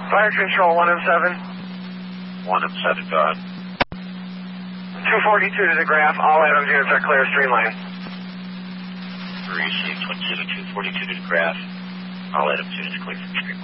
Fire control, 1M7. 1M7, go ahead. 242 to the graph. All Adams units are clear, streamline. Received, Twin City 242 to the graph. All Adams units clear from stream.